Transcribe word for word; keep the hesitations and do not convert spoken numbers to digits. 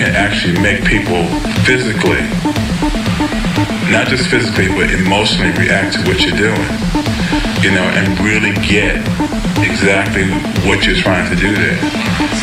can actually make people physically, not just physically, but emotionally react to what you're doing, you know, and really get exactly what you're trying to do there.